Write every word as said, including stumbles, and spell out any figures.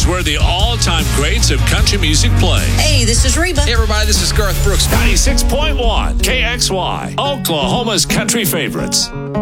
is where the all-time greats of country music play. Hey, this is Reba. Hey, everybody, this is Garth Brooks. ninety-six point one K X Y, Oklahoma's country favorites.